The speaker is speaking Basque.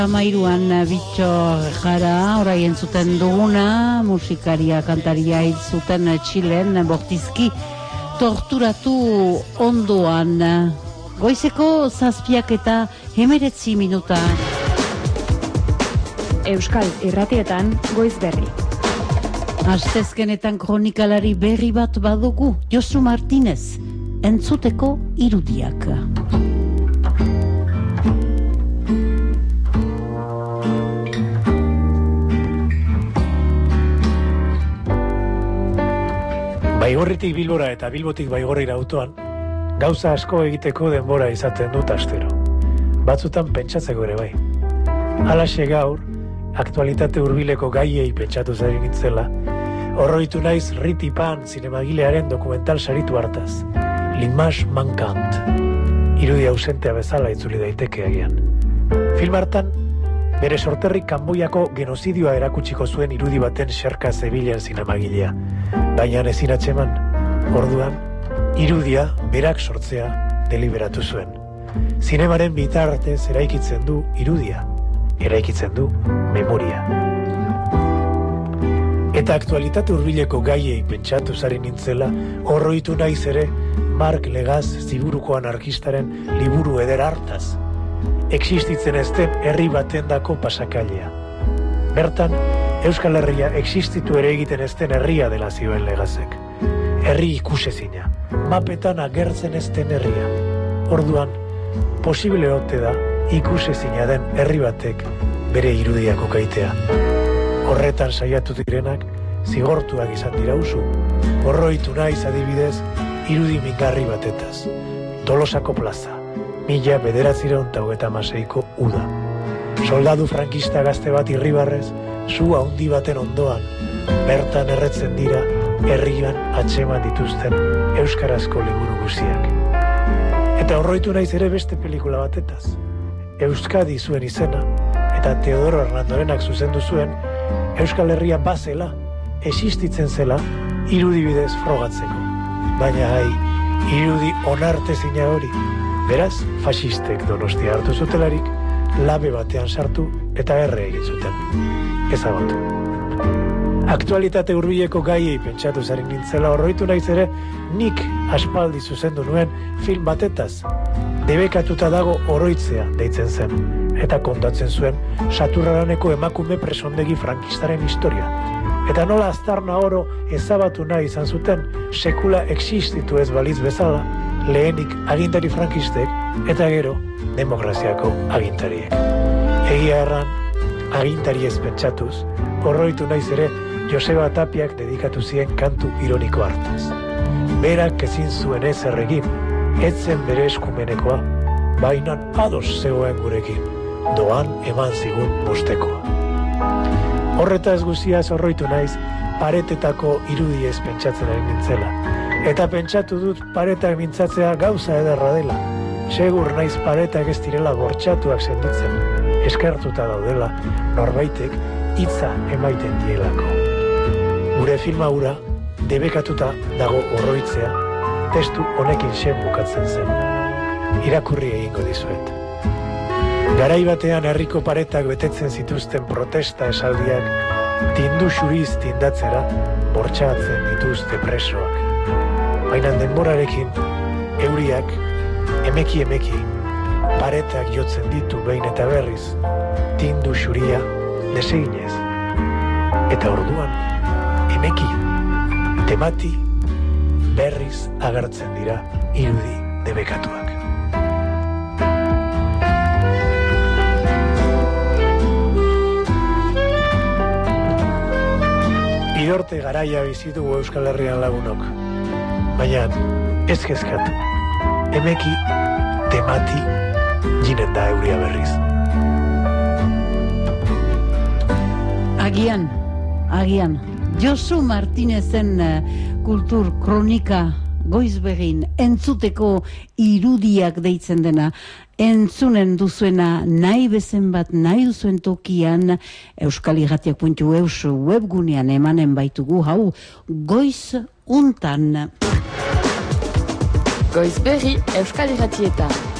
Amairuan Bittor Jara, orai entzuten duguna, musikaria, kantaria zuten Txilen, bortizki torturatu ondoan. Goizeko 7 eta 19 minuta. Euskal Irratietan goiz berri. Astezkenetan kronikalari berri bat badugu, Josu Martinez, entzuteko irudiak. Baigorritik Bilbora eta Bilbotik Baigorrira autoan, gauza asko egiteko denbora izaten dut astero. Batzutan pentsatzeko ere bai. Halaxe gaur, aktualitate hurbileko gaiei pentsatu zari nintzela, horroitu naiz Riti Pan zinemagilearen dokumental saritu hartaz, L'image manquante, irudi ausentea bezala itzuli daiteke agian. Film hartan, bere sorterrik Kanboiako genozidioa erakutsiko zuen irudi baten xerka zebilen zinemagilea. Baina ezin atxeman, orduan, irudia berak sortzea deliberatu zuen. Zinemaren bitartez eraikitzen du irudia, eraikitzen du memoria. Eta aktualitate hurbileko gaiei pentsatu zari nintzela, horroitu naiz ere Mark Legaz ziburuko anarkistaren liburu eder hartaz. Existitzen ezten herri batendako pasakailea. Bertan, Euskal Herria existitu ere egiten ezten herria dela zioen Legazek. Herri ikusezina, mapetan agertzen ezten herria. Orduan, posible ote da ikusezina den herri batek bere irudiako kaitea. Horretan saiatu direnak, zigortuak izan dira usu. Horroitu naiz adibidez, irudi mingarri batetaz. Tolosako plaza, 1996ko uda. Soldadu frankista gazte bat irribarrez, su handi baten ondoan, bertan erretzen dira herrian atxeman dituzten euskarazko liburu guziak. Eta horroitu naiz ere beste pelikula batetaz. Euskadi zuen izena, eta Teodoro Hernandorenak zuzendu zuen, Euskal Herria bazela, existitzen zela, irudi bidez frogatzeko. Baina irudi onartezina hori. Beraz, faxistek Donostia hartu zutelarik, labe batean sartu eta erre egin zuten. Ezagutu. Aktualitate hurbileko gaiei pentsatu zari nintzela, horroitu naiz ere nik aspaldi zuzendu nuen film batetaz. Debekatuta dago oroitzea deitzen zen, eta kontatzen zuen Saturraraneko emakume presondegi frankistaren historia. Eta nola aztarna oro ezabatu nahi izan zuten sekula existitu ez baliz bezala, lehenik agintari frankistek eta gero demokraziako agintariek. Egia erran, agintari ez pentsatuz, horroitu naiz ere Joseba Tapiak dedikatu zien kantu ironiko hartaz. Berak ezin zuen ez erregin, etzen bere eskumenekoa, baina ados zegoen gurekin, doan eman zigun bostekoa. Horretaz guziaz horroitu naiz, paretetako irudiez pentsatzen ari nintzela. Eta pentsatu dut paretak mintzatzea gauza ederra dela. Segur naiz paretak ez direla bortxatuak senditzen. Eskertuta daudela, norbaitek hitza emaiten dielako. Gure filma hura, debekatuta dago horroitzea, testu honekin sen bukatzen zen. Irakurri egingo dizuet. Garai batean herriko paretak betetzen zituzten protesta esaldiak, tindu xuriz tindatzera, bortxatzen dituzte presoak. Baina denborarekin, euriak, emeki, paretak jotzen ditu behin eta berriz, tindu xuria deseginez. Eta orduan, emeki, temati, berriz agertzen dira irudi debekatuak. Bidorte garaia bizitugu Euskal Herrian lagunok. Baina ez kezkatu. Emeki, temati, jinen da euria berriz. Agian. Josu Martinezen kultur kronika goizbegin entzuteko irudiak deitzen dena. Entzunen duzuena nahi bezen bat nahi duzuen tokian euskaligatiak.eus webgunean emanen baitugu hau goiz untan. Goiz berri Euskal Irratietan.